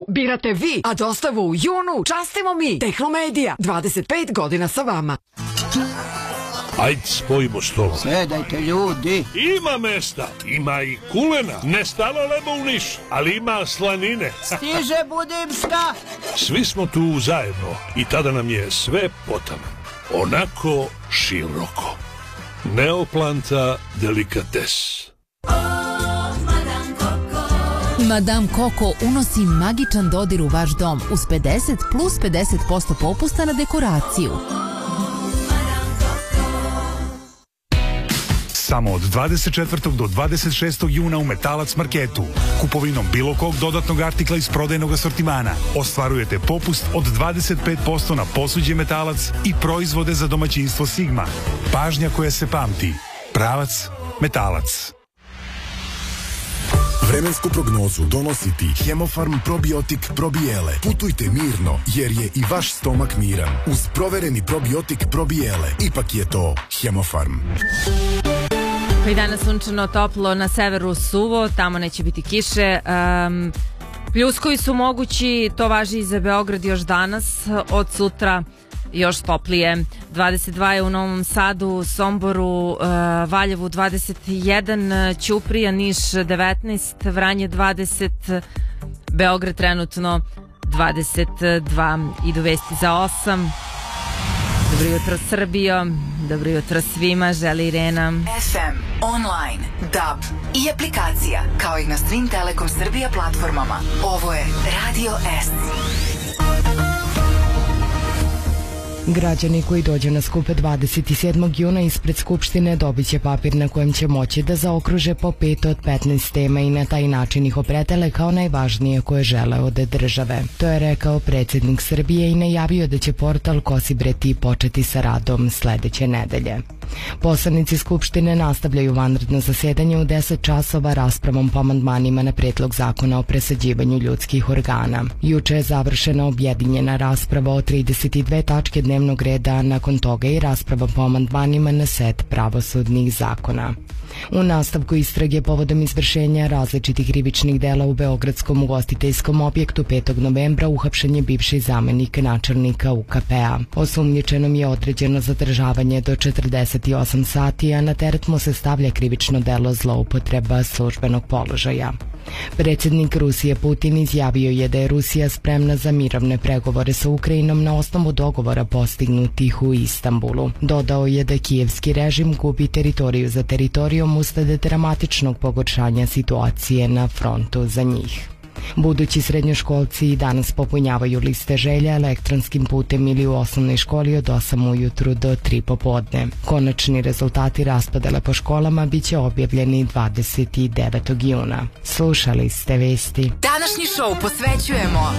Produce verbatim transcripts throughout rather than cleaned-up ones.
birate vi, a dostavu u junu častimo mi. Tehnomedija, dvadeset pet godina sa vama. Ajde, spojimo stol. Sedajte, ljudi. Ima mesta, ima i kulena. Ne stalo lebo u Niš, ali ima slanine. Stiže Budimska. Svi smo tu zajedno i tada nam je sve potaman. Onako široko. Neoplanta delikates. Madame Coco unosi magičan dodir u vaš dom uz pedeset plus pedeset posto popusta na dekoraciju. Samo od dvadeset četvrtog do dvadeset šestog juna u Metalac marketu. Kupovinom bilo kog dodatnog artikla iz prodajnog asortimana ostvarujete popust od dvadeset pet posto na posuđe Metalac i proizvode za domaćinstvo Sigma. Pažnja koja se pamti. Pravac Metalac. Vremensku prognozu donosi ti Hemofarm probiotik probijele. Putujte mirno jer je i vaš stomak miran. Uz provereni probiotik probijele. Ipak je to Hemofarm. I danas sunčano, toplo, na severu suvo, tamo neće biti kiše. Um, pljuskovi su mogući, to važi i za Beograd još danas, od sutra još toplije. dvadeset dva je u Novom Sadu, Somboru, uh, Valjevu dvadeset jedan, Ćuprija, Niš devetnaest, Vranje dvadeset, Beograd trenutno dvadeset dva. Idu vesti za osam. Dobro jutro Srbijo, dobro jutro svima, želi Irena. F M, online, D A B i aplikacija, kao i na svim Telekom Srbija platformama. Ovo je Radio S. Građani koji dođu na skupe dvadeset sedmog juna ispred Skupštine dobit će papir na kojem će moći da zaokruže po pet od petnaest tema i na taj način ih opredele kao najvažnije koje žele od države. To je rekao predsjednik Srbije i najavio da će portal Kosibreti početi sa radom sledeće nedelje. Poslanici Skupštine nastavljaju vanredno zasedanje u deset časova raspravom po amandmanima na predlog zakona o presađivanju ljudskih organa. Juče je završena objedinjena rasprava o trideset dve tačke dnevnog reda, a nakon toga i rasprava po amandmanima na set pravosudnih zakona. U nastavku istrage povodom izvršenja različitih krivičnih dela u beogradskom ugostiteljskom objektu petog novembra uhapšen je bivši zamenik načelnika U K P-a. Osumnjičenom je određeno zadržavanje do četrdeset osam sati, a na teret mu se stavlja krivično delo zloupotreba službenog položaja. Predsjednik Rusije Putin izjavio je da je Rusija spremna za mirovne pregovore sa Ukrajinom na osnovu dogovora postignutih u Istanbulu. Dodao je da kijevski režim gubi teritoriju za teritorijom usled dramatičnog pogoršanja situacije na frontu za njih. Budući srednjoškolci danas popunjavaju liste želja elektronskim putem ili u osnovnoj školi od osam ujutru do tri popodne. Konačni rezultati raspodele po školama biće objavljeni dvadeset devetog juna. Slušali ste vesti. Današnji šou posvećujemo.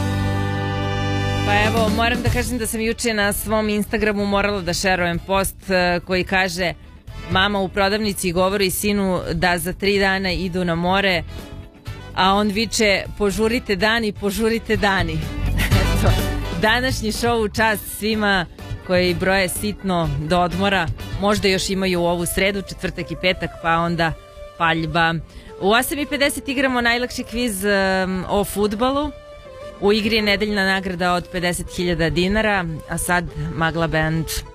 Pa evo, moram da kažem da sam juče na svom Instagramu morala da šerujem post koji kaže: mama u prodavnici govori sinu da za tri dana idu na more, a on viče: požurite dani, požurite dani. Eto, današnji šou u čast svima koji broje sitno do odmora. Možda još imaju ovu sredu, četvrtak i petak, pa onda paljba. U osam i pedeset igramo najlakši kviz um, o fudbalu. U igri je nedeljna nagrada od pedeset hiljada dinara, a sad Magla Band.